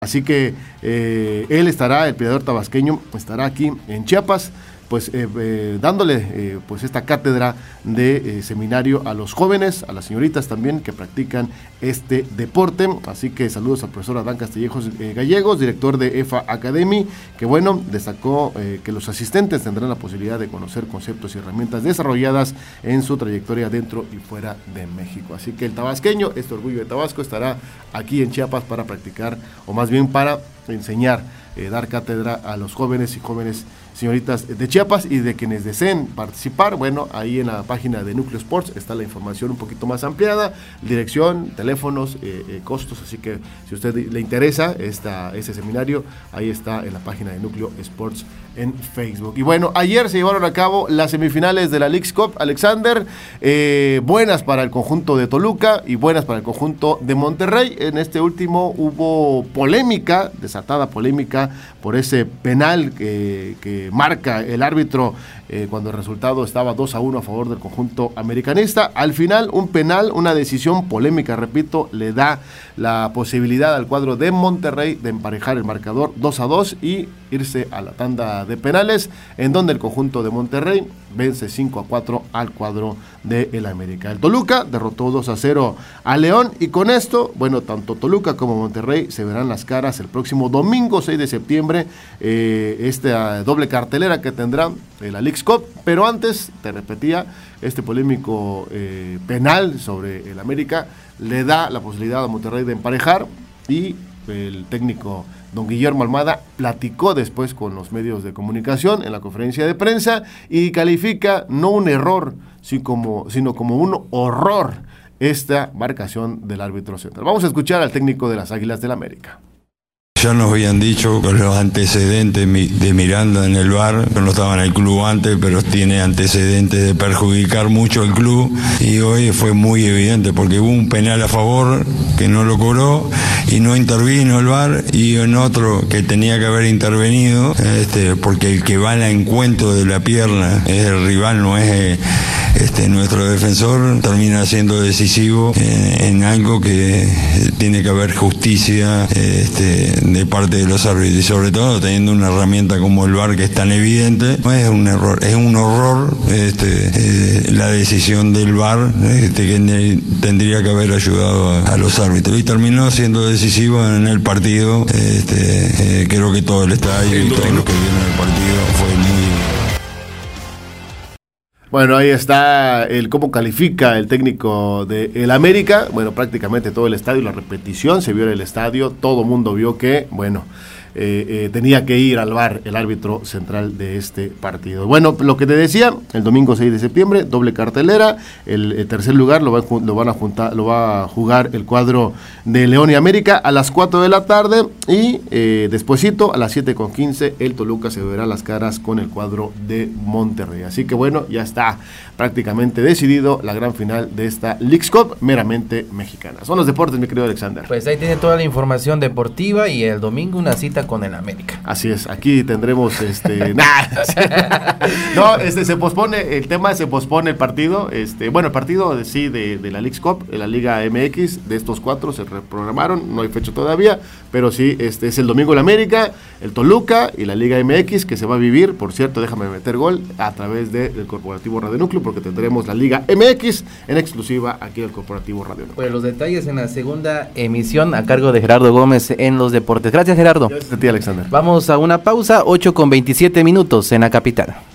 Así que él estará, el peleador tabasqueño, estará aquí en Chiapas, pues dándole pues esta cátedra de seminario a los jóvenes, a las señoritas también que practican este deporte. Así que saludos al profesor Adán Castillejos Gallegos, director de EFA Academy, que bueno, destacó que los asistentes tendrán la posibilidad de conocer conceptos y herramientas desarrolladas en su trayectoria dentro y fuera de México. Así que el tabasqueño, este orgullo de Tabasco, estará aquí en Chiapas para practicar, o más bien para enseñar, dar cátedra a los jóvenes y jóvenes señoritas de Chiapas, y de quienes deseen participar, bueno, ahí en la página de Núcleo Sports está la información un poquito más ampliada, dirección, teléfonos, costos, así que si a usted le interesa ese seminario, ahí está en la página de Núcleo Sports en Facebook. Y bueno, ayer se llevaron a cabo las semifinales de la Leagues Cup, Alexander, buenas para el conjunto de Toluca y buenas para el conjunto de Monterrey. En este último hubo polémica, desatada polémica, por ese penal que marca el árbitro cuando el resultado estaba 2-1 a favor del conjunto americanista. Al final, un penal, una decisión polémica, repito, le da la posibilidad al cuadro de Monterrey de emparejar el marcador 2-2 y irse a la tanda de penales, en donde el conjunto de Monterrey vence 5-4 al cuadro de el América. El Toluca derrotó 2-0 a León, y con esto, bueno, tanto Toluca como Monterrey se verán las caras el próximo domingo 6 de septiembre, esta doble cartelera que tendrá la Leagues Cup. Pero antes, te repetía, este polémico penal sobre el América le da la posibilidad a Monterrey de emparejar, y el técnico don Guillermo Almada platicó después con los medios de comunicación en la conferencia de prensa y califica no un error, sino como un horror esta marcación del árbitro central. Vamos a escuchar al técnico de las Águilas del América. Ya nos habían dicho con los antecedentes de Miranda en el VAR, que no estaba en el club antes, pero tiene antecedentes de perjudicar mucho al club, y hoy fue muy evidente porque hubo un penal a favor que no lo cobró y no intervino el VAR, y en otro que tenía que haber intervenido, porque el que va al encuentro de la pierna es el rival, no es nuestro defensor, termina siendo decisivo en algo que tiene que haber justicia de parte de los árbitros, y sobre todo teniendo una herramienta como el VAR que es tan evidente. No es un error, es un horror la decisión del VAR, que tendría que haber ayudado a los árbitros, y terminó siendo decisivo en el partido. Creo que todo el estadio y todos los que vieron el partido fue muy... Bueno, ahí está cómo califica el técnico de el América. Bueno, prácticamente todo el estadio, la repetición se vio en el estadio, todo mundo vio que, bueno, tenía que ir al VAR el árbitro central de este partido. Bueno, lo que te decía, el domingo 6 de septiembre, doble cartelera, el tercer lugar lo va a jugar el cuadro de León y América a las 4 de la tarde, y despuesito a las 7:15 el Toluca se verá las caras con el cuadro de Monterrey. Así que bueno, ya está prácticamente decidido la gran final de esta Leagues Cup meramente mexicana. Son los deportes, mi querido Alexander. Pues ahí tiene toda la información deportiva, y el domingo una cita con el América. Así es, aquí tendremos no, se pospone el tema, se pospone el partido, bueno, el partido de la Leagues Cup, de la Liga MX, de estos 4 se reprogramaron, no hay fecha todavía, pero sí, es el domingo el América, el Toluca y la Liga MX, que se va a vivir, por cierto, déjame meter gol, a través del Corporativo Radio Núcleo, porque tendremos la Liga MX en exclusiva aquí del Corporativo Radio Núcleo. Pues los detalles en la segunda emisión a cargo de Gerardo Gómez en los deportes. Gracias, Gerardo. Gracias a ti, Alexander. Vamos a una pausa, 8:27 en la capital.